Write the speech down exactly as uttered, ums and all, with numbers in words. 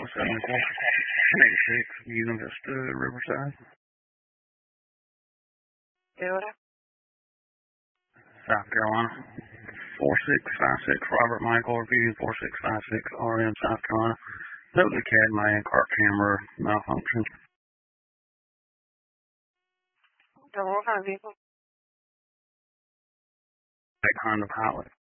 seven eighty-six, Unit Vista, Riverside. ¿Qué hora? South Carolina. four six five six, Robert Michael, review four six five six, R M, South Carolina. Note the C A D man cart camera malfunction. What kind of vehicle? That kind of pilot.